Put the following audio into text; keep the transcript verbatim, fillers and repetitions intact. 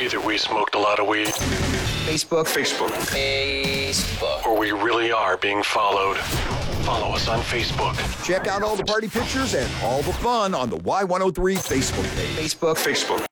Either we smoked a lot of weed. Facebook. Facebook. Facebook. Or we really are being followed. Follow us on Facebook. Check out all the party pictures and all the fun on the Y one oh three Facebook page. Facebook. Facebook.